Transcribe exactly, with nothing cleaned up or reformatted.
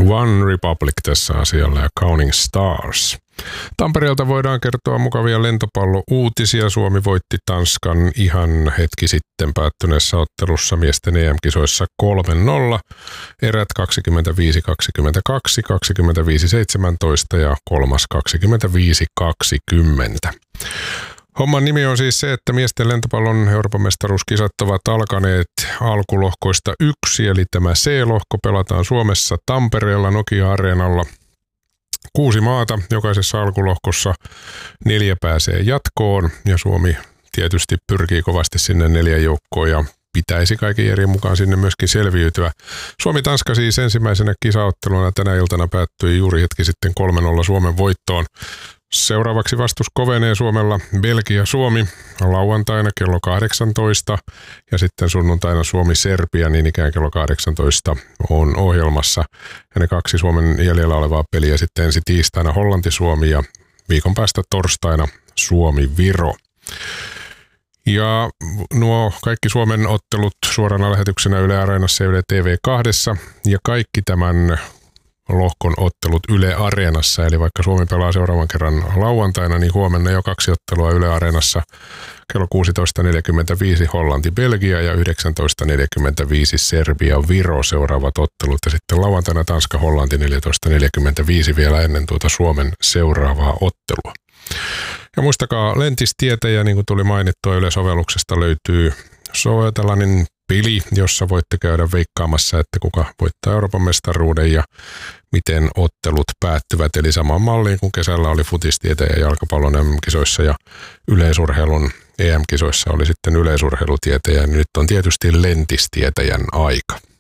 One Republic tässä asialla ja Counting Stars. Tampereelta voidaan kertoa mukavia lentopallo-uutisia. Suomi voitti Tanskan ihan hetki sitten päättyneessä ottelussa miesten E M-kisoissa kolme nolla. Erät kaksikymmentäviisi kaksikymmentäkaksi, kaksikymmentäviisi seitsemäntoista ja kolmas kaksikymmentäviisi kaksikymmentä. Homman nimi on siis se, että miesten lentopallon Euroopan mestaruuskisat ovat alkaneet alkulohkoista yksi, eli tämä C-lohko pelataan Suomessa Tampereella Nokia-areenalla. Kuusi maata jokaisessa alkulohkossa, neljä pääsee jatkoon ja Suomi tietysti pyrkii kovasti sinne neljän joukkoon ja pitäisi kaiken järjen mukaan sinne myöskin selviytyä. Suomi-Tanska siis ensimmäisenä kisaotteluna tänä iltana päättyi juuri hetki sitten kolme nolla Suomen voittoon. Seuraavaksi vastus kovenee Suomella Belgia-Suomi lauantaina kello kahdeksantoista ja sitten sunnuntaina Suomi-Serbia niin ikään kello kahdeksantoista on ohjelmassa. Ja ne kaksi Suomen jäljellä olevaa peliä sitten ensi tiistaina Hollanti-Suomi ja viikon päästä torstaina Suomi-Viro. Ja nuo kaikki Suomen ottelut suorana lähetyksenä Yle Areenassa ja Yle T V kaksi ja kaikki tämän lohkon ottelut Yle Areenassa, eli vaikka Suomi pelaa seuraavan kerran lauantaina, niin huomenna jo kaksi ottelua Yle Areenassa kello kuusitoista neljäkymmentäviisi Hollanti-Belgia ja yhdeksäntoista neljäkymmentäviisi Serbia-Viro seuraavat ottelut ja sitten lauantaina Tanska-Hollanti neljätoista neljäkymmentäviisi vielä ennen tuota Suomen seuraavaa ottelua. Ja muistakaa lentistietäjä, niin kuin tuli mainittua, Yle-sovelluksesta löytyy so- tällainen peli, jossa voitte käydä veikkaamassa, että kuka voittaa Euroopan mestaruuden ja miten ottelut päättyvät. Eli samaan malliin kuin kesällä oli futistietäjä jalkapallon M M-kisoissa ja yleisurheilun E M-kisoissa oli sitten yleisurheilutietäjä, niin nyt on tietysti lentistietäjän aika.